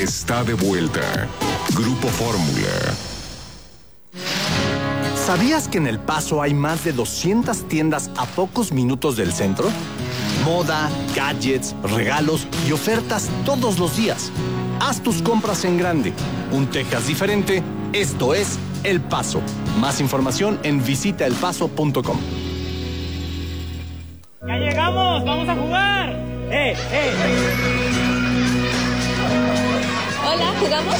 Está de vuelta. Grupo Fórmula. ¿Sabías que en El Paso hay más de 200 tiendas a pocos minutos del centro? Moda, gadgets, regalos y ofertas todos los días. Haz tus compras en grande. Un Texas diferente. Esto es El Paso. Más información en visitaelpaso.com. ¡Ya llegamos! ¡Vamos a jugar! Hola, ¿jugamos?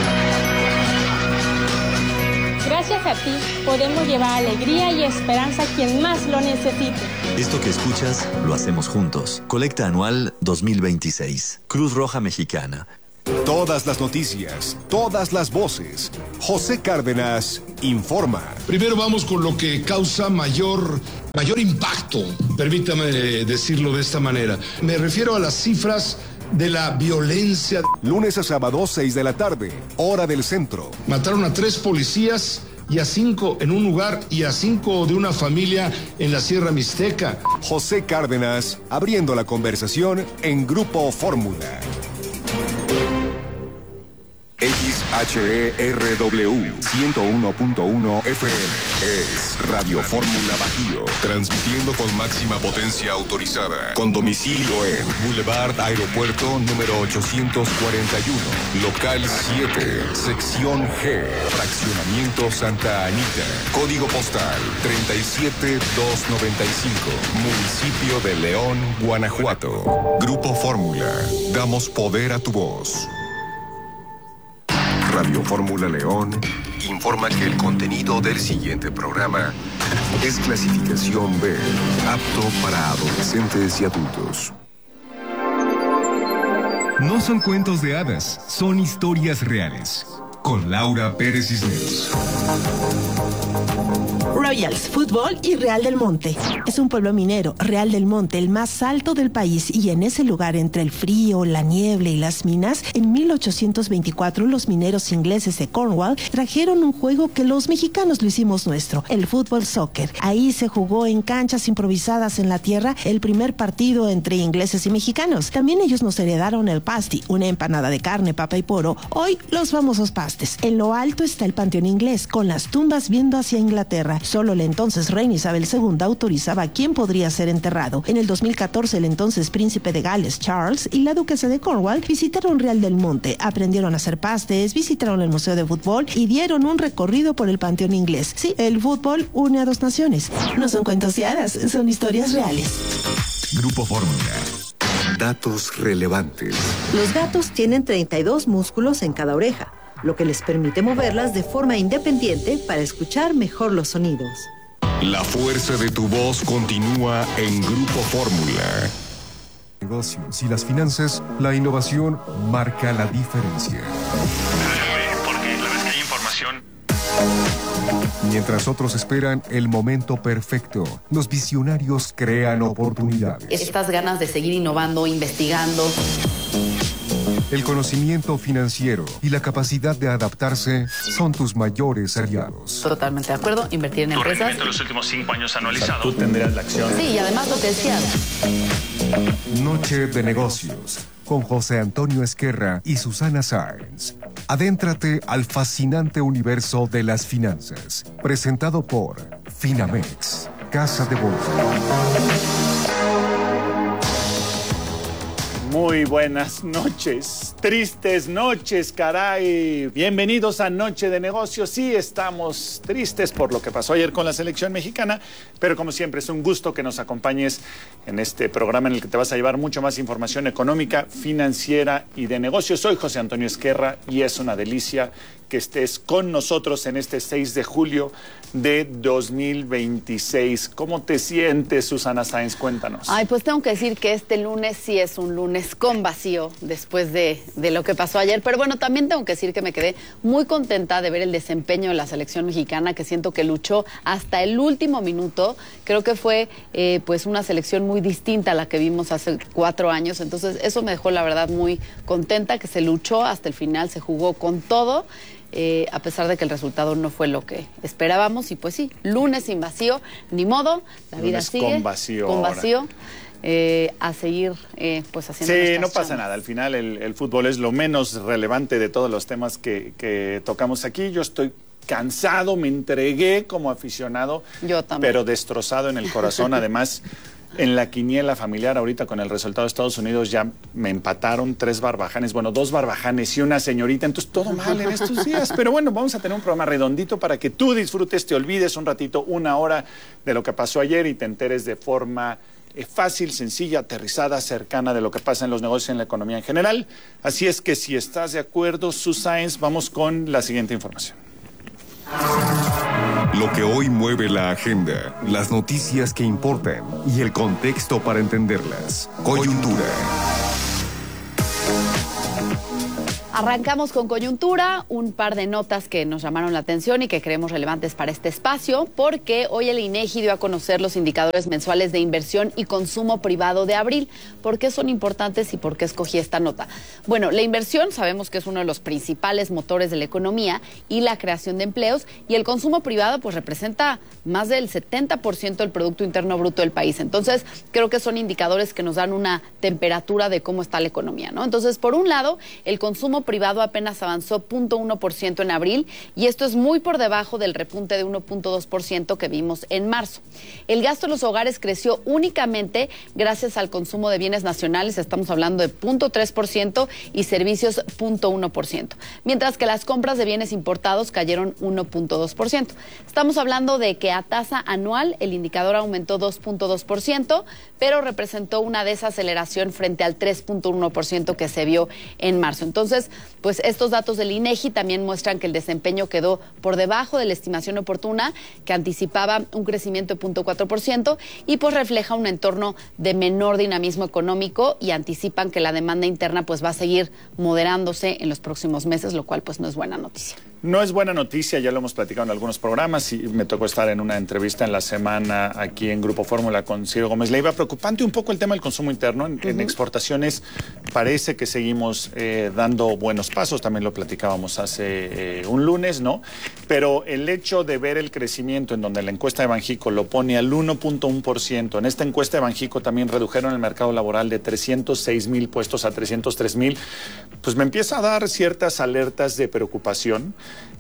Gracias a ti, podemos llevar alegría y esperanza a quien más lo necesite. Esto que escuchas, lo hacemos juntos. Colecta anual 2026. Cruz Roja Mexicana. Todas las noticias, todas las voces. José Cárdenas informa. Primero vamos con lo que causa mayor impacto, permítame decirlo de esta manera. Me refiero a las cifras de la violencia. Lunes a sábado, 6 de la tarde, hora del centro. Mataron a 3 policías y a 5 en un lugar y a 5 de una familia en la Sierra Mixteca. José Cárdenas, abriendo la conversación en Grupo Fórmula. XHERW 101.1 FM es Radio Fórmula Bajío, transmitiendo con máxima potencia autorizada, con domicilio en Boulevard Aeropuerto número 841, local 7, sección G, fraccionamiento Santa Anita, código postal 37295, municipio de León, Guanajuato. Grupo Fórmula, damos poder a tu voz. Radio Fórmula León informa que el contenido del siguiente programa es clasificación B, apto para adolescentes y adultos. No son cuentos de hadas, son historias reales. Con Laura Pérez Cisneros. Royals, Fútbol y Real del Monte. Es un pueblo minero, Real del Monte, el más alto del país, y en ese lugar, entre el frío, la niebla y las minas, en 1824 los mineros ingleses de Cornwall trajeron un juego que los mexicanos lo hicimos nuestro, el fútbol soccer. Ahí se jugó en canchas improvisadas en la tierra el primer partido entre ingleses y mexicanos. También ellos nos heredaron el pasty, una empanada de carne, papa y poro, hoy los famosos pastes. En lo alto está el panteón inglés, con las tumbas viendo hacia Inglaterra. Solo la entonces reina Isabel II autorizaba a quién podría ser enterrado. En el 2014, el entonces príncipe de Gales, Charles, y la duquesa de Cornwall visitaron Real del Monte, aprendieron a hacer pastes, visitaron el Museo de Fútbol y dieron un recorrido por el panteón inglés. Sí, el fútbol une a dos naciones. No son cuentos de hadas, son historias reales. Grupo Fórmula. Datos relevantes. Los gatos tienen 32 músculos en cada oreja, lo que les permite moverlas de forma independiente para escuchar mejor los sonidos. La fuerza de tu voz continúa en Grupo Fórmula. Negocios y las finanzas, la innovación marca la diferencia. Porque la vez que hay información. Mientras otros esperan el momento perfecto, los visionarios crean oportunidades. Estas ganas de seguir innovando, investigando. El conocimiento financiero y la capacidad de adaptarse son tus mayores aliados. Totalmente de acuerdo. Invertir en empresas. Tu rendimiento en los últimos 5 años anualizado. Tú tendrías la acción. Sí, y además lo que decías. Noche de negocios con José Antonio Esquerra y Susana Sáenz. Adéntrate al fascinante universo de las finanzas. Presentado por Finamex, Casa de Bolsa. Muy buenas noches, tristes noches, caray. Bienvenidos a Noche de Negocios. Sí, estamos tristes por lo que pasó ayer con la selección mexicana, pero como siempre es un gusto que nos acompañes en este programa en el que te vas a llevar mucho más información económica, financiera y de negocios. Soy José Antonio Esquerra y es una delicia que estés con nosotros en este 6 de julio de 2026. ¿Cómo te sientes, Susana Sáenz? Cuéntanos. Ay, pues tengo que decir que este lunes sí es un lunes con vacío después de lo que pasó ayer. Pero bueno, también tengo que decir que me quedé muy contenta de ver el desempeño de la selección mexicana, que siento que luchó hasta el último minuto. Creo que fue pues una selección muy distinta a la que vimos hace 4 años. Entonces eso me dejó la verdad muy contenta, que se luchó hasta el final, se jugó con todo. A pesar de que el resultado no fue lo que esperábamos. Y pues sí, lunes sin vacío, ni modo, la vida sigue. Con vacío. Con vacío. a seguir pues haciendo. Sí, no pasa nada. Al final el fútbol es lo menos relevante de todos los temas que tocamos aquí. Yo estoy cansado, me entregué como aficionado. Yo también. Pero destrozado en el corazón. Además, en la quiniela familiar ahorita con el resultado de Estados Unidos ya me empataron 3 barbajanes, bueno, 2 barbajanes y una señorita, entonces todo mal en estos días, pero bueno, vamos a tener un programa redondito para que tú disfrutes, te olvides un ratito, 1 hora de lo que pasó ayer y te enteres de forma fácil, sencilla, aterrizada, cercana de lo que pasa en los negocios y en la economía en general. Así es que si estás de acuerdo, Su Sáenz, vamos con la siguiente información. Lo que hoy mueve la agenda, las noticias que importan y el contexto para entenderlas. Coyuntura. Arrancamos con coyuntura, un par de notas que nos llamaron la atención y que creemos relevantes para este espacio, porque hoy el INEGI dio a conocer los indicadores mensuales de inversión y consumo privado de abril. ¿Por qué son importantes y por qué escogí esta nota? Bueno, la inversión sabemos que es uno de los principales motores de la economía y la creación de empleos, y el consumo privado pues representa más del 70% del Producto Interno Bruto del país. Entonces, creo que son indicadores que nos dan una temperatura de cómo está la economía, ¿no? Entonces, por un lado, el consumo privado apenas avanzó 0.1% en abril, y esto es muy por debajo del repunte de 1.2% que vimos en marzo. El gasto en los hogares creció únicamente gracias al consumo de bienes nacionales, estamos hablando de 0.3%, y servicios 0.1%, mientras que las compras de bienes importados cayeron 1.2%. Estamos hablando de que a tasa anual el indicador aumentó 2.2%, pero representó una desaceleración frente al 3.1% que se vio en marzo. Entonces, pues estos datos del INEGI también muestran que el desempeño quedó por debajo de la estimación oportuna, que anticipaba un crecimiento de 0.4%, y pues refleja un entorno de menor dinamismo económico, y anticipan que la demanda interna pues va a seguir moderándose en los próximos meses, lo cual pues no es buena noticia. No es buena noticia, ya lo hemos platicado en algunos programas, y me tocó estar en una entrevista en la semana aquí en Grupo Fórmula con Ciro Gómez Leiva. Preocupante un poco el tema del consumo interno. En exportaciones parece que seguimos dando buenos pasos, también lo platicábamos hace un lunes, ¿no? Pero el hecho de ver el crecimiento en donde la encuesta de Banjico lo pone al 1.1%, en esta encuesta de Banjico también redujeron el mercado laboral de 306,000 puestos a 303,000, pues me empieza a dar ciertas alertas de preocupación.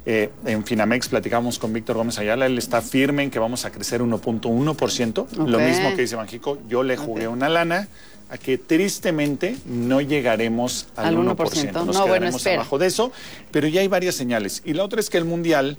En Finamex platicamos con Víctor Gómez Ayala, él está firme en que vamos a crecer 1.1%, lo mismo que dice Banjico. Yo le jugué una lana a que tristemente no llegaremos al 1%, nos quedaremos abajo de eso, pero ya hay varias señales. Y la otra es que el Mundial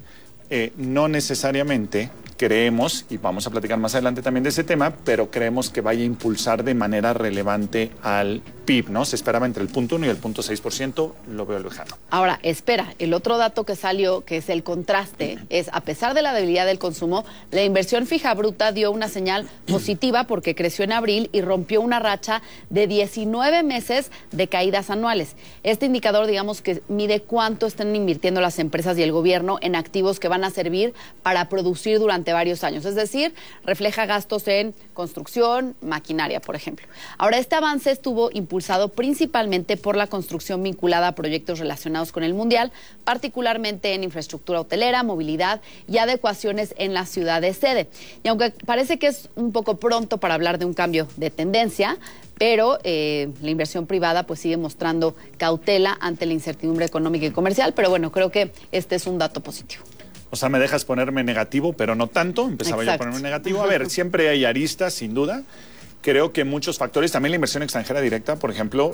no necesariamente creemos, y vamos a platicar más adelante también de ese tema, pero creemos que vaya a impulsar de manera relevante al PIB, ¿no? Se esperaba entre el 0.1 y el 0.6%, lo veo lejano. Ahora, espera, el otro dato que salió, que es el contraste, es a pesar de la debilidad del consumo, la inversión fija bruta dio una señal positiva porque creció en abril y rompió una racha de 19 meses de caídas anuales. Este indicador, digamos, que mide cuánto están invirtiendo las empresas y el gobierno en activos que van a servir para producir durante varios años, es decir, refleja gastos en construcción, maquinaria, por ejemplo. Ahora, este avance estuvo impulsado principalmente por la construcción vinculada a proyectos relacionados con el Mundial, particularmente en infraestructura hotelera, movilidad y adecuaciones en la ciudad de sede. Y aunque parece que es un poco pronto para hablar de un cambio de tendencia, pero la inversión privada pues sigue mostrando cautela ante la incertidumbre económica y comercial, pero bueno, creo que este es un dato positivo. O sea, me dejas ponerme negativo, pero no tanto. Empezaba yo a ponerme negativo. A ver, siempre hay aristas, sin duda. Creo que muchos factores, también la inversión extranjera directa, por ejemplo,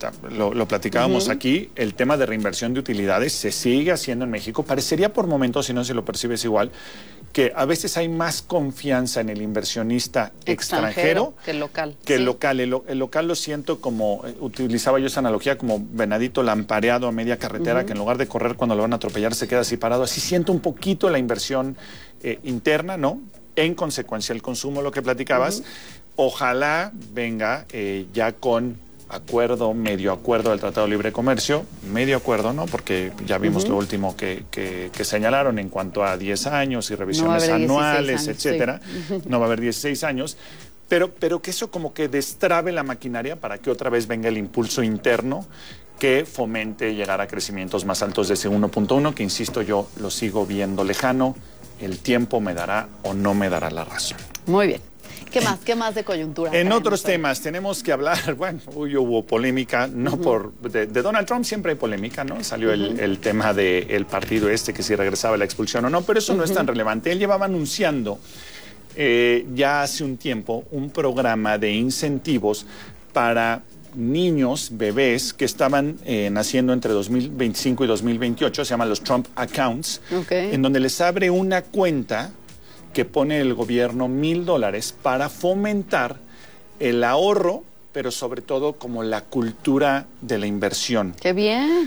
lo platicábamos aquí, el tema de reinversión de utilidades se sigue haciendo en México. Parecería por momentos, si no se lo percibes igual, que a veces hay más confianza en el inversionista extranjero que el local. Que el local. El local lo siento como, utilizaba yo esa analogía, como venadito lampareado a media carretera, que en lugar de correr cuando lo van a atropellar se queda así parado. Así siento un poquito la inversión interna, ¿no? En consecuencia, el consumo, lo que platicabas. Ojalá venga ya con acuerdo, medio acuerdo del Tratado de Libre Comercio, medio acuerdo, ¿no? Porque ya vimos lo último que señalaron en cuanto a 10 años y revisiones anuales, etcétera. Sí. No va a haber 16 años, pero que eso como que destrabe la maquinaria para que otra vez venga el impulso interno que fomente llegar a crecimientos más altos de ese 1.1, que insisto, yo lo sigo viendo lejano. El tiempo me dará o no me dará la razón. Muy bien. ¿Qué más de coyuntura? En otros temas tenemos que hablar, bueno, hoy hubo polémica, no de Donald Trump siempre hay polémica, ¿no? Salió el tema del partido que si regresaba la expulsión o no, pero eso no es tan relevante. Él llevaba anunciando ya hace un tiempo un programa de incentivos para niños, bebés que estaban naciendo entre 2025 y 2028, se llaman los Trump Accounts, en donde les abre una cuenta que pone el gobierno $1,000 para fomentar el ahorro, pero sobre todo como la cultura de la inversión. ¡Qué bien!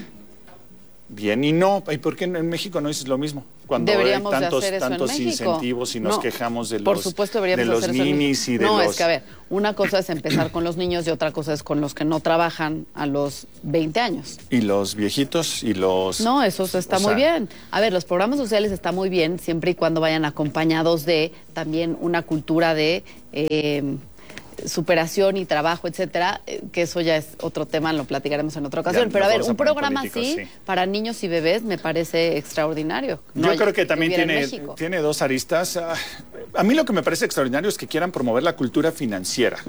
Bien y no. ¿Y por qué en México no es lo mismo? Cuando deberíamos hay tantos, de hacer eso tantos en México. incentivos y nos quejamos de por los, supuesto, de los hacer eso ninis y de no, los... es que a ver, una cosa es empezar con los niños y otra cosa es con los que no trabajan a los 20 años. Y los viejitos y los... No, eso está muy bien. A ver, los programas sociales están muy bien siempre y cuando vayan acompañados de también una cultura de... superación y trabajo, etcétera, que eso ya es otro tema, lo platicaremos en otra ocasión. Pero a ver, un programa así para niños y bebés me parece extraordinario. Yo creo que también tiene dos aristas. A mí lo que me parece extraordinario es que quieran promover la cultura financiera.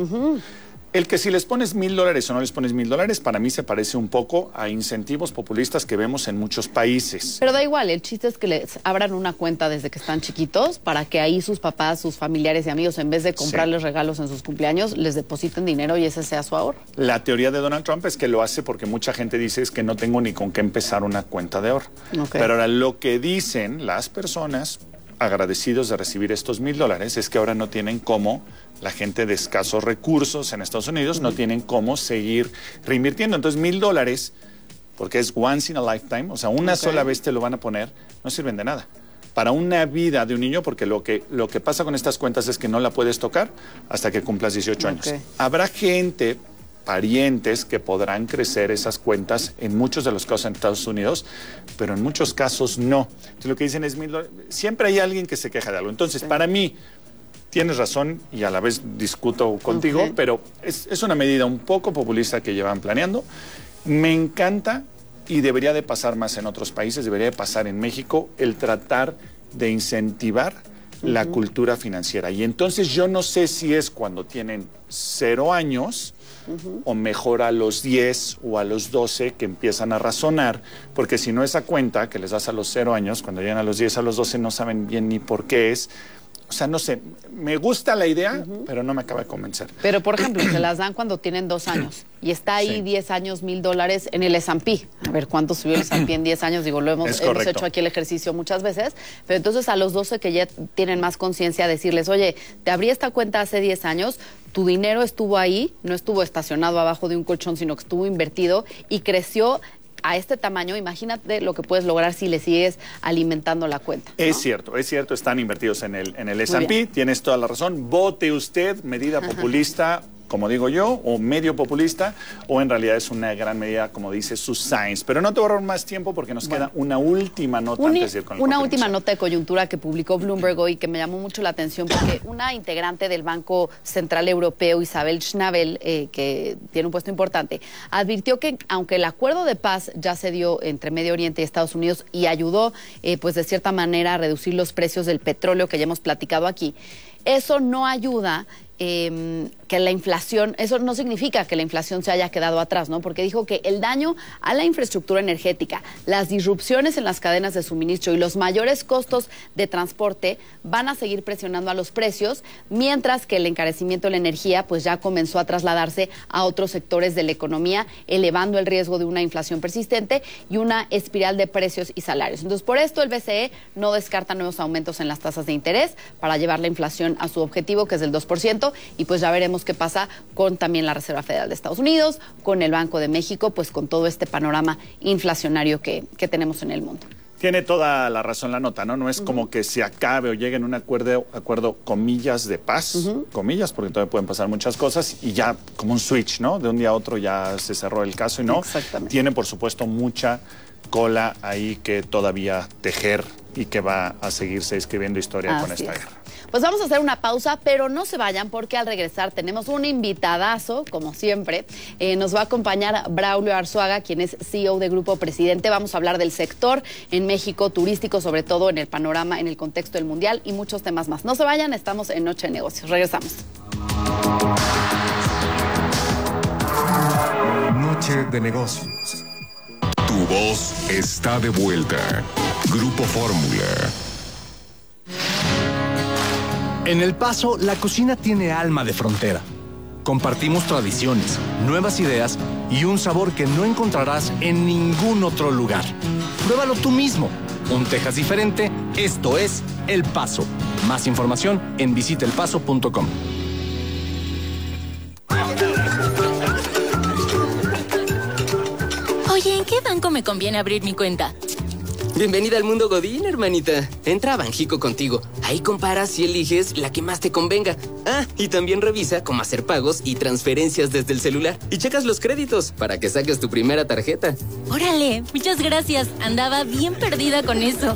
El que si les pones $1,000 o no les pones $1,000, para mí se parece un poco a incentivos populistas que vemos en muchos países. Pero da igual, el chiste es que les abran una cuenta desde que están chiquitos para que ahí sus papás, sus familiares y amigos, en vez de comprarles regalos en sus cumpleaños, les depositen dinero y ese sea su ahorro. La teoría de Donald Trump es que lo hace porque mucha gente dice es que no tengo ni con qué empezar una cuenta de ahorro. Pero ahora lo que dicen las personas agradecidos de recibir estos $1,000 es que ahora no tienen cómo, la gente de escasos recursos en Estados Unidos no tienen cómo seguir reinvirtiendo. Entonces $1,000, porque es once in a lifetime, o sea, una sola vez te lo van a poner, no sirven de nada. Para una vida de un niño, porque lo que pasa con estas cuentas es que no la puedes tocar hasta que cumplas 18 años. Habrá gente, parientes, que podrán crecer esas cuentas en muchos de los casos en Estados Unidos, pero en muchos casos no. Entonces lo que dicen es $1,000. Siempre hay alguien que se queja de algo. Entonces, para mí, tienes razón y a la vez discuto contigo, pero es una medida un poco populista que llevan planeando. Me encanta y debería de pasar más en otros países, debería de pasar en México, el tratar de incentivar la cultura financiera. Y entonces yo no sé si es cuando tienen 0 años o mejor a los 10 o a los 12 que empiezan a razonar, porque si no esa cuenta que les das a los 0 años, cuando llegan a los 10, a los 12 no saben bien ni por qué es. O sea, no sé, me gusta la idea, pero no me acaba de convencer. Pero, por ejemplo, se las dan cuando tienen 2 años y está ahí 10 años, $1,000 en el S&P. A ver, ¿cuánto subió el S&P en 10 años? Digo, hemos hecho aquí el ejercicio muchas veces. Pero entonces a los 12 que ya tienen más conciencia, decirles, oye, te abrí esta cuenta hace 10 años, tu dinero estuvo ahí, no estuvo estacionado abajo de un colchón, sino que estuvo invertido y creció a este tamaño. Imagínate lo que puedes lograr si le sigues alimentando la cuenta, ¿no? Es cierto, están invertidos en el S&P, tienes toda la razón. Vote usted, medida populista, como digo yo, o medio populista, o en realidad es una gran medida, como dice su Science. Pero no te voy a ahorrar más tiempo porque nos queda una última nota antes de ir con el Una última nota de coyuntura que publicó Bloomberg hoy que me llamó mucho la atención porque una integrante del Banco Central Europeo, Isabel Schnabel, que tiene un puesto importante, advirtió que aunque el acuerdo de paz ya se dio entre Medio Oriente y Estados Unidos y ayudó, pues de cierta manera a reducir los precios del petróleo que ya hemos platicado aquí, eso no ayuda que la inflación, eso no significa que la inflación se haya quedado atrás, ¿no? Porque dijo que el daño a la infraestructura energética, las disrupciones en las cadenas de suministro y los mayores costos de transporte van a seguir presionando a los precios, mientras que el encarecimiento de la energía pues ya comenzó a trasladarse a otros sectores de la economía, elevando el riesgo de una inflación persistente y una espiral de precios y salarios. Entonces, por esto el BCE no descarta nuevos aumentos en las tasas de interés para llevar la inflación a su objetivo, que es del 2%, y pues ya veremos qué pasa con también la Reserva Federal de Estados Unidos, con el Banco de México, pues con todo este panorama inflacionario que tenemos en el mundo. Tiene toda la razón la nota, ¿no? No es como que se acabe o llegue en un acuerdo comillas de paz, comillas, porque todavía pueden pasar muchas cosas y ya como un switch, ¿no? De un día a otro ya se cerró el caso y no. Tiene, por supuesto, mucha cola ahí que todavía tejer y que va a seguirse escribiendo historia con esta guerra. Pues vamos a hacer una pausa, pero no se vayan porque al regresar tenemos un invitadazo, como siempre. Nos va a acompañar Braulio Arzuaga, quien es CEO de Grupo Presidente. Vamos a hablar del sector en México turístico, sobre todo en el panorama, en el contexto del Mundial y muchos temas más. No se vayan, estamos en Noche de Negocios. Regresamos. Noche de Negocios. Tu voz está de vuelta. Grupo Fórmula. En El Paso, la cocina tiene alma de frontera. Compartimos tradiciones, nuevas ideas y un sabor que no encontrarás en ningún otro lugar. Pruébalo tú mismo. Un Texas diferente, esto es El Paso. Más información en visitelpaso.com. Oye, ¿en qué banco me conviene abrir mi cuenta? Bienvenida al mundo Godín, hermanita. Entra a Banjico Contigo. Ahí comparas y eliges la que más te convenga. Ah, y también revisa cómo hacer pagos y transferencias desde el celular. Y checas los créditos para que saques tu primera tarjeta. Órale, muchas gracias. Andaba bien perdida con eso.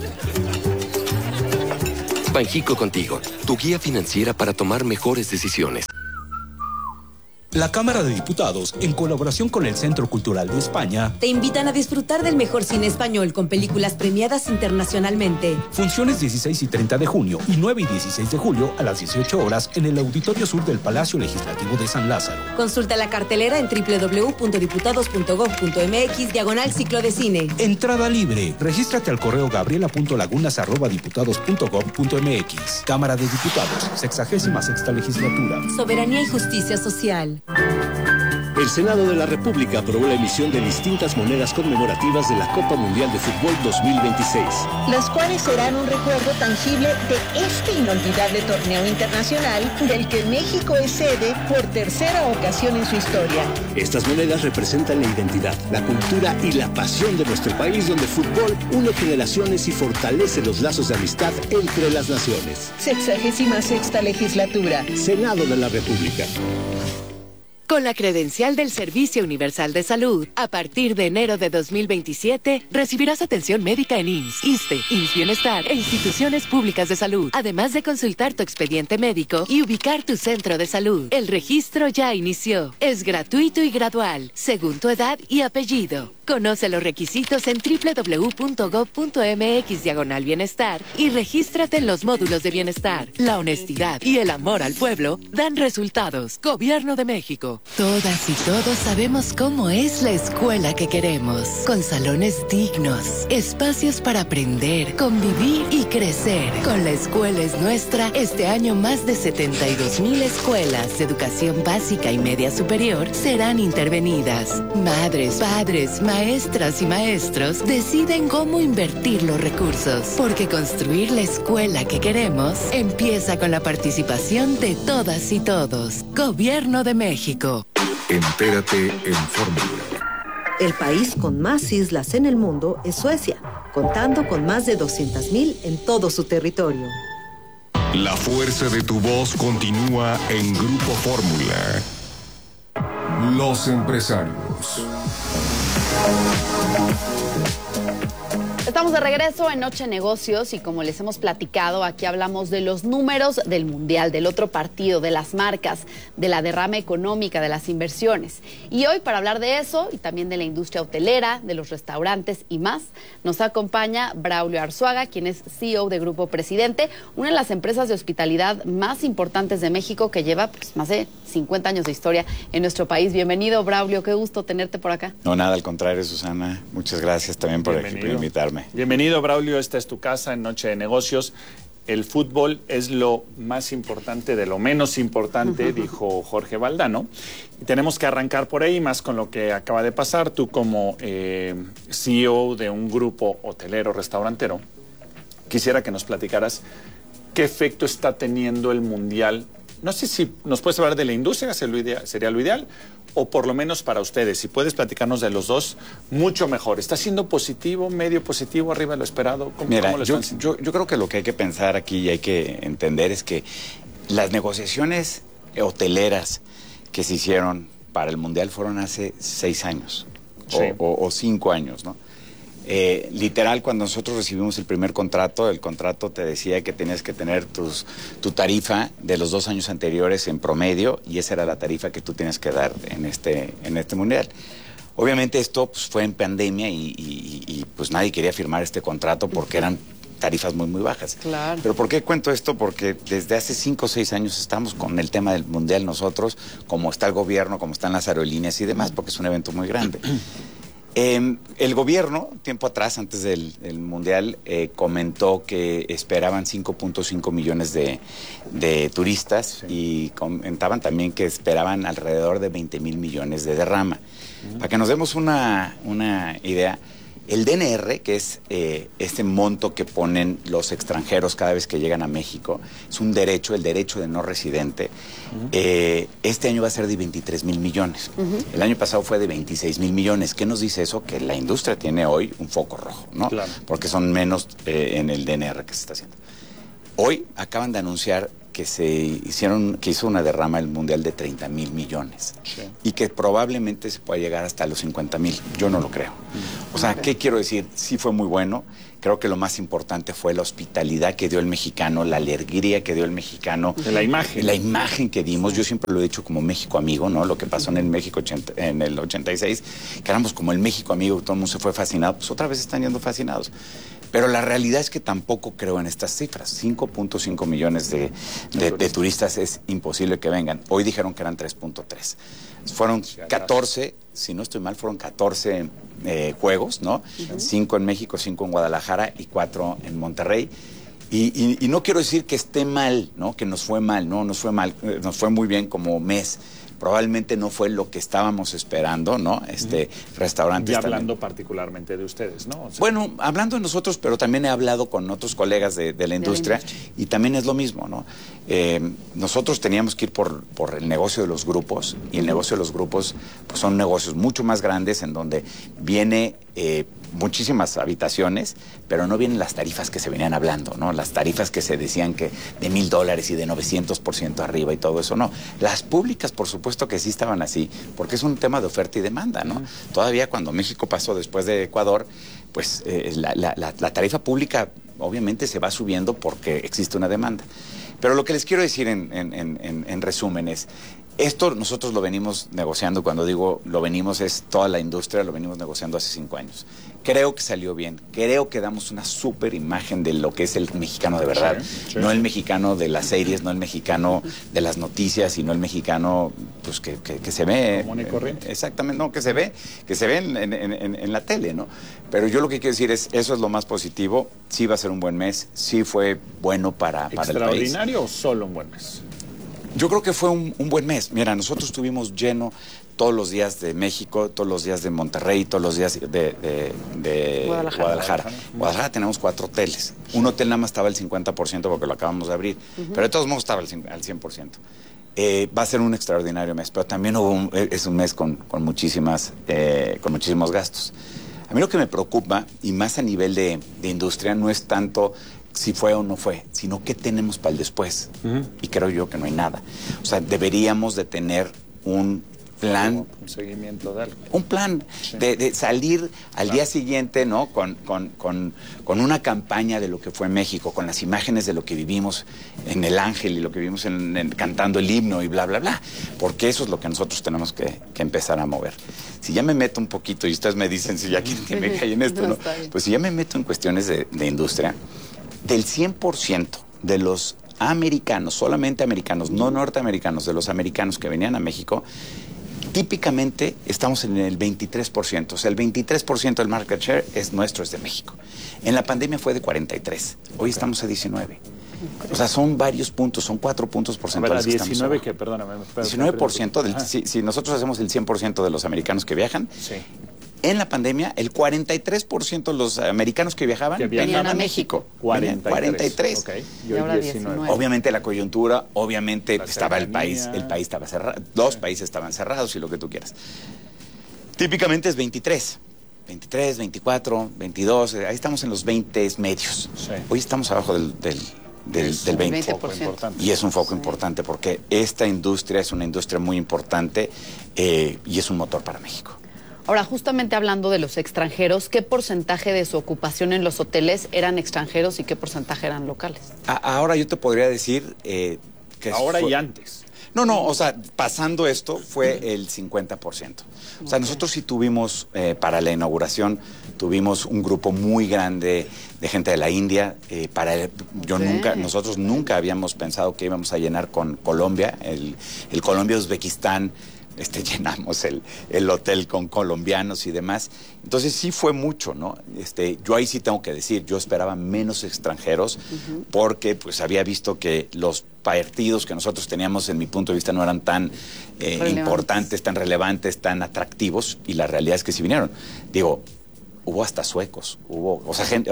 Banjico Contigo, tu guía financiera para tomar mejores decisiones. La Cámara de Diputados, en colaboración con el Centro Cultural de España, te invitan a disfrutar del mejor cine español con películas premiadas internacionalmente. Funciones 16 y 30 de junio y 9 y 16 de julio a las 18 horas en el Auditorio Sur del Palacio Legislativo de San Lázaro. Consulta la cartelera en www.diputados.gov.mx/ciclo de cine. Entrada libre. Regístrate al correo gabriela.lagunas@diputados.gov.mx. Cámara de Diputados, 66ª legislatura. Soberanía y justicia social. El Senado de la República aprobó la emisión de distintas monedas conmemorativas de la Copa Mundial de Fútbol 2026. Las cuales serán un recuerdo tangible de este inolvidable torneo internacional del que México es sede por tercera ocasión en su historia. Estas monedas representan la identidad, la cultura y la pasión de nuestro país, donde el fútbol une generaciones y fortalece los lazos de amistad entre las naciones. 66ª legislatura. Senado de la República. Con la credencial del Servicio Universal de Salud, a partir de enero de 2027, recibirás atención médica en IMSS, ISSSTE, IMSS Bienestar e instituciones públicas de salud, además de consultar tu expediente médico y ubicar tu centro de salud. El registro ya inició. Es gratuito y gradual, según tu edad y apellido. Conoce los requisitos en www.gov.mx/bienestar y regístrate en los módulos de bienestar. La honestidad y el amor al pueblo dan resultados. Gobierno de México. Todas y todos sabemos cómo es la escuela que queremos. Con salones dignos, espacios para aprender, convivir y crecer. Con La Escuela es Nuestra, este año más de 72,000 escuelas de educación básica y media superior serán intervenidas. Madres, padres, maestras y maestros deciden cómo invertir los recursos, porque construir la escuela que queremos empieza con la participación de todas y todos. Gobierno de México. Entérate en Fórmula. El país con más islas en el mundo es Suecia, contando con más de 200,000 en todo su territorio. La fuerza de tu voz continúa en Grupo Fórmula. Los empresarios. Estamos de regreso en Noche Negocios y como les hemos platicado, aquí hablamos de los números del Mundial, del otro partido, de las marcas, de la derrama económica, de las inversiones. Y hoy para hablar de eso y también de la industria hotelera, de los restaurantes y más, nos acompaña Braulio Arzuaga, quien es CEO de Grupo Presidente, una de las empresas de hospitalidad más importantes de México que lleva más de 50 años de historia en nuestro país. Bienvenido, Braulio, qué gusto tenerte por acá. No, nada, al contrario, Susana. Muchas gracias también por invitarme. Bienvenido, Braulio. Esta es tu casa en Noche de Negocios. El fútbol es lo más importante de lo menos importante, dijo Jorge Valdano. Y tenemos que arrancar por ahí, más con lo que acaba de pasar. Tú como CEO de un grupo hotelero, restaurantero, quisiera que nos platicaras qué efecto está teniendo el Mundial. No sé si nos puedes hablar de la industria, sería lo ideal, o por lo menos para ustedes. Si puedes platicarnos de los dos, mucho mejor. ¿Está siendo positivo, medio positivo, arriba de lo esperado? Mira, yo creo que lo que hay que pensar aquí y hay que entender es que las negociaciones hoteleras que se hicieron para el Mundial fueron hace 6 años, sí, o 5 años, ¿no? Literal, cuando nosotros recibimos el primer contrato, el contrato te decía que tenías que tener tu tarifa de los 2 años anteriores en promedio, y esa era la tarifa que tú tienes que dar en este mundial. Obviamente esto pues, fue en pandemia y pues nadie quería firmar este contrato porque eran tarifas muy, muy bajas. Claro. Pero ¿por qué cuento esto? Porque desde hace 5 o 6 años estamos con el tema del mundial nosotros, como está el gobierno, como están las aerolíneas y demás, porque es un evento muy grande. El gobierno, tiempo atrás, antes del mundial, comentó que esperaban 5.5 millones de turistas, y comentaban también que esperaban alrededor de 20,000 millones de derrama. Para que nos demos una idea, el DNR, que es este monto que ponen los extranjeros cada vez que llegan a México, es un derecho, el derecho de no residente. Este año va a ser de 23,000 millones. El año pasado fue de 26,000 millones. ¿Qué nos dice eso? Que la industria tiene hoy un foco rojo, ¿no? Claro. Porque son menos en el DNR que se está haciendo. Hoy acaban de anunciar que hizo una derrama el mundial de 30,000 millones. Sí. Y que probablemente se pueda llegar hasta los 50,000. Yo no lo creo. O sea, ¿qué quiero decir? Sí fue muy bueno. Creo que lo más importante fue la hospitalidad que dio el mexicano, la alegría que dio el mexicano. La imagen. La imagen que dimos. Yo siempre lo he dicho como México amigo, ¿no? Lo que pasó en el México en el 86, que éramos como el México amigo, todo el mundo se fue fascinado. Pues otra vez están yendo fascinados. Pero la realidad es que tampoco creo en estas cifras. 5.5 millones de turistas es imposible que vengan. Hoy dijeron que eran 3.3. Fueron 14, si no estoy mal, fueron 14 juegos, ¿no? 5 en México, 5 en Guadalajara y 4 en Monterrey. Y no quiero decir que esté mal, ¿no? Que nos fue mal, no, nos fue mal, nos fue muy bien como mes. Probablemente no fue lo que estábamos esperando, ¿no? Restaurantes. Y hablando particularmente de ustedes, ¿no? O sea, bueno, hablando de nosotros, pero también he hablado con otros colegas de la industria, y también es lo mismo, ¿no? Nosotros teníamos que ir por el negocio de los grupos, y el negocio de los grupos pues, son negocios mucho más grandes en donde viene muchísimas habitaciones, pero no vienen las tarifas que se venían hablando, ¿no? Las tarifas que se decían que de $1,000 y de 900% arriba y todo eso, no. Las públicas, por supuesto que sí estaban así, porque es un tema de oferta y demanda, ¿no? Todavía cuando México pasó después de Ecuador, pues la tarifa pública obviamente se va subiendo porque existe una demanda. Pero lo que les quiero decir en resumen es, esto nosotros lo venimos negociando, cuando digo lo venimos es toda la industria, lo venimos negociando hace 5 años. Creo que salió bien, creo que damos una súper imagen de lo que es el mexicano de verdad, sí. No el mexicano de las series, no el mexicano de las noticias, sino el mexicano pues que se ve. Común y corriente. Exactamente, no, que se ve en la tele, ¿no? Pero yo lo que quiero decir es, eso es lo más positivo, sí va a ser un buen mes, sí fue bueno para el país. ¿Extraordinario o solo un buen mes? Yo creo que fue un buen mes. Mira, nosotros estuvimos lleno todos los días de México, todos los días de Monterrey, todos los días de Guadalajara. Guadalajara tenemos 4 hoteles. Un hotel nada más estaba al 50% porque lo acabamos de abrir, pero de todos modos estaba al 100%. Va a ser un extraordinario mes, pero también es un mes con muchísimos gastos. A mí lo que me preocupa, y más a nivel de industria, no es tanto si fue o no fue, sino qué tenemos para el después. Y creo yo que no hay nada. O sea, deberíamos de tener un plan. Un seguimiento de algo. Un plan de salir al día siguiente, ¿no? Con una campaña de lo que fue México, con las imágenes de lo que vivimos en el Ángel y lo que vivimos cantando el himno y bla, bla, bla. Porque eso es lo que nosotros tenemos que empezar a mover. Si ya me meto un poquito, y ustedes me dicen si ya quieren que me calle en esto, ¿no? Pues si ya me meto en cuestiones de industria, del 100% de los americanos, solamente americanos, no norteamericanos, de los americanos que venían a México, típicamente estamos en el 23%. O sea, el 23% del market share es nuestro, es de México. En la pandemia fue de 43%. Hoy estamos a 19%. O sea, son varios puntos, son 4 puntos porcentuales. A ver, 19 que, perdóname. 19%, si nosotros hacemos el 100% de los americanos que viajan, sí. En la pandemia, el 43% de los americanos que viajaban venían a México. 43. Okay. Y ahora 19. Obviamente la coyuntura, obviamente estaba el país estaba cerrado, los países estaban cerrados y lo que tú quieras. Típicamente es 23, 24, 22, ahí estamos en los 20 medios. Sí. Hoy estamos abajo del 20%. Y es un foco importante porque esta industria es una industria muy importante y es un motor para México. Ahora, justamente hablando de los extranjeros, ¿qué porcentaje de su ocupación en los hoteles eran extranjeros y qué porcentaje eran locales? Ahora yo te podría decir que... Ahora y antes. No, o sea, pasando esto fue el 50%. O sea, nosotros sí tuvimos, para la inauguración, tuvimos un grupo muy grande de gente de la India. Nosotros nunca habíamos pensado que íbamos a llenar con Colombia, el Colombia-Uzbekistán. Llenamos el hotel con colombianos y demás. Entonces sí fue mucho, ¿no? Yo ahí sí tengo que decir, yo esperaba menos extranjeros porque pues había visto que los partidos que nosotros teníamos, en mi punto de vista, no eran tan importantes, tan relevantes, tan atractivos, y la realidad es que sí vinieron. Digo, hubo hasta suecos, hubo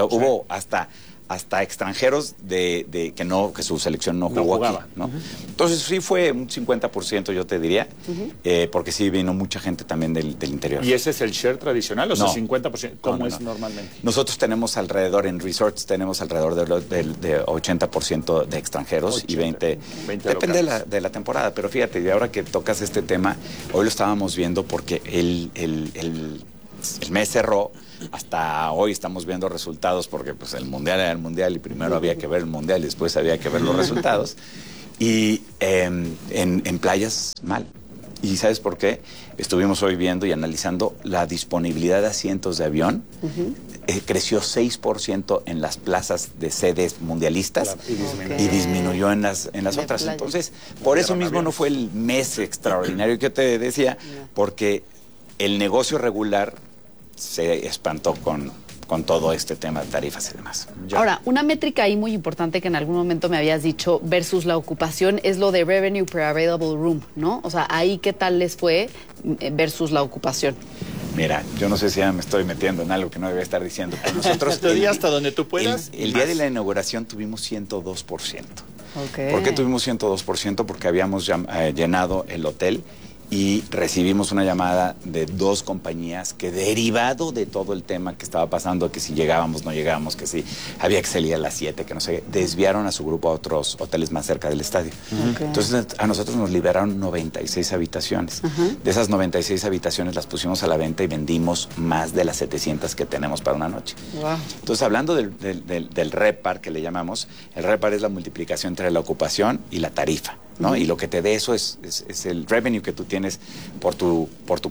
hasta extranjeros que su selección no jugó aquí, ¿no? Entonces sí fue un 50%, yo te diría, porque sí vino mucha gente también del interior. ¿Y ese es el share tradicional? O sea, 50%, ¿cómo es normalmente? Nosotros tenemos alrededor, en resorts, tenemos alrededor de 80% de extranjeros y 20 depende de la temporada. Pero fíjate, y ahora que tocas este tema, hoy lo estábamos viendo porque el mes cerró. Hasta hoy estamos viendo resultados porque pues el Mundial era el Mundial y primero había que ver el Mundial y después había que ver los resultados. Y en playas, mal. ¿Y sabes por qué? Estuvimos hoy viendo y analizando la disponibilidad de asientos de avión. Creció 6% en las plazas de sedes mundialistas y disminuyó en las otras. Entonces, por eso mismo no fue el mes extraordinario que yo te decía, porque el negocio regular se espantó con todo este tema de tarifas y demás. Ahora, una métrica ahí muy importante que en algún momento me habías dicho versus la ocupación es lo de revenue per available room, ¿no? O sea, ahí qué tal les fue versus la ocupación. Mira, yo no sé si ya me estoy metiendo en algo que no debía estar diciendo, pero nosotros... hasta donde tú puedas. El día de la inauguración tuvimos 102%. ¿Por qué tuvimos 102%? Porque habíamos llenado el hotel y recibimos una llamada de 2 compañías que, derivado de todo el tema que estaba pasando, que si llegábamos, no llegábamos, que si había que salir a las 7, que no sé, desviaron a su grupo a otros hoteles más cerca del estadio. Entonces a nosotros nos liberaron 96 habitaciones. De esas 96 habitaciones las pusimos a la venta y vendimos más de las 700 que tenemos para una noche. Entonces, hablando del RevPAR, que le llamamos, el RevPAR es la multiplicación entre la ocupación y la tarifa, ¿no? Y lo que te dé eso es el revenue que tú tienes por tu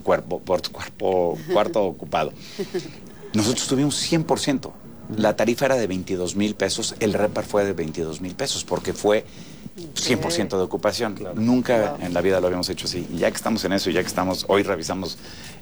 cuarto ocupado. Nosotros tuvimos 100%. La tarifa era de 22,000 pesos, el RevPAR fue de 22,000 pesos, porque fue 100% de ocupación. Nunca en la vida lo habíamos hecho así. Y ya que estamos en eso, y ya que estamos, hoy revisamos,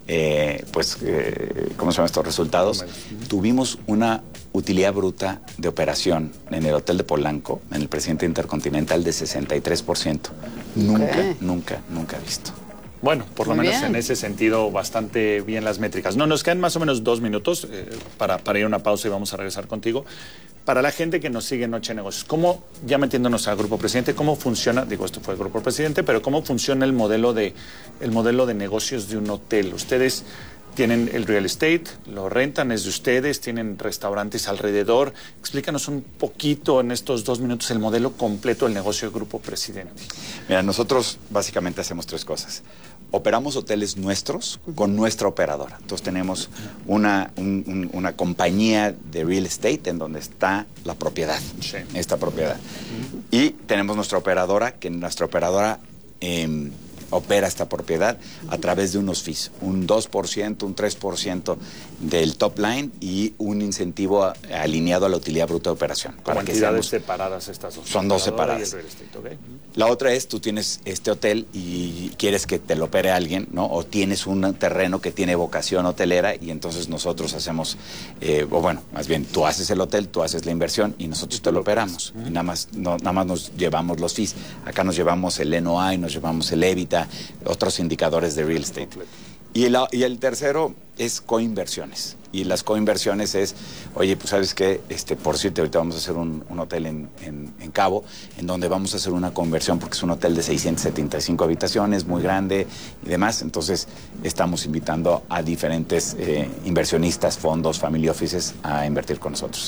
¿cómo se llaman estos resultados? Tuvimos una utilidad bruta de operación en el hotel de Polanco, en el Presidente Intercontinental, de 63%. Nunca visto. Bueno, por lo menos en ese sentido, bastante bien las métricas. No, nos quedan más o menos 2 minutos para ir a una pausa y vamos a regresar contigo. Para la gente que nos sigue en Noche de Negocios, ¿cómo, ya metiéndonos al Grupo Presidente, cómo funciona, digo, esto fue el Grupo Presidente, pero cómo funciona el modelo de negocios de un hotel? Ustedes tienen el real estate, lo rentan, es de ustedes, tienen restaurantes alrededor. Explícanos un poquito en estos 2 minutos el modelo completo del negocio del Grupo Presidente. Mira, nosotros básicamente hacemos 3 cosas. Operamos hoteles nuestros con nuestra operadora. Entonces tenemos una compañía de real estate en donde está la propiedad, esta propiedad. Y tenemos nuestra operadora, que nuestra operadora opera esta propiedad a través de unos fees, un 2%, un 3% del top line y un incentivo alineado a la utilidad bruta de operación. Como entidades separadas estas dos. Son 2 separadas. La otra es, tú tienes este hotel y quieres que te lo opere alguien, ¿no? O tienes un terreno que tiene vocación hotelera y entonces nosotros hacemos, más bien, tú haces el hotel, tú haces la inversión y nosotros te lo operamos. Y nada más nos llevamos los fees. Acá nos llevamos el NOI, nos llevamos el EBITDA, otros indicadores de real estate. Y el tercero es coinversiones. Y las coinversiones es, oye, pues sabes qué, por cierto, ahorita vamos a hacer un hotel en Cabo, en donde vamos a hacer una conversión porque es un hotel de 675 habitaciones, muy grande y demás. Entonces estamos invitando a diferentes inversionistas, fondos, family offices a invertir con nosotros.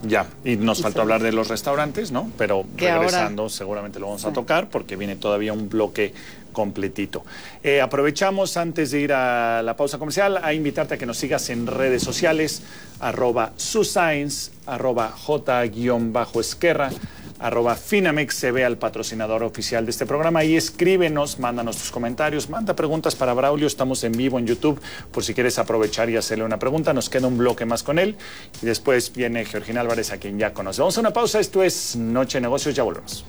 Ya, y nos faltó hablar de los restaurantes, ¿no? Pero que regresando seguramente lo vamos a tocar porque viene todavía un bloque completito. Aprovechamos antes de ir a la pausa comercial a invitarte a que nos sigas en redes sociales, @suscience, @j_esquerra, @finamexcb, al patrocinador oficial de este programa, y escríbenos, mándanos tus comentarios, manda preguntas para Braulio. Estamos en vivo en YouTube por si quieres aprovechar y hacerle una pregunta. Nos queda un bloque más con él y después viene Georgina Álvarez, a quien ya conocemos. Vamos a una pausa. Esto es Noche de Negocios, ya volvemos.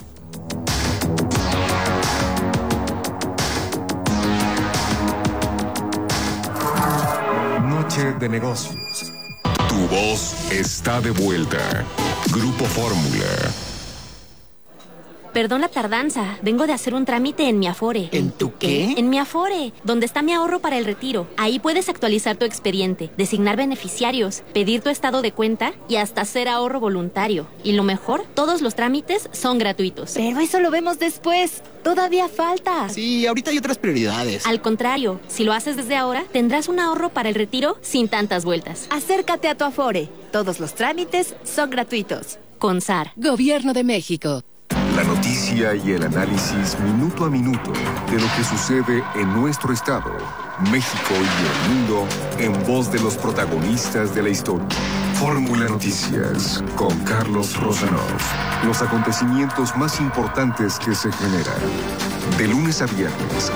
Noche de Negocios. Tu voz está de vuelta. Grupo Fórmula. Perdón la tardanza, vengo de hacer un trámite en mi Afore. ¿En tu qué? En mi Afore, donde está mi ahorro para el retiro. Ahí puedes actualizar tu expediente, designar beneficiarios, pedir tu estado de cuenta y hasta hacer ahorro voluntario. Y lo mejor, todos los trámites son gratuitos. Pero eso lo vemos después. Todavía falta. Sí, ahorita hay otras prioridades. Al contrario, si lo haces desde ahora, tendrás un ahorro para el retiro sin tantas vueltas. Acércate a tu Afore. Todos los trámites son gratuitos. CONSAR. Gobierno de México. La noticia y el análisis minuto a minuto de lo que sucede en nuestro estado, México y el mundo en voz de los protagonistas de la historia. Fórmula Noticias con Carlos Rosanov. Los acontecimientos más importantes que se generan. De lunes a viernes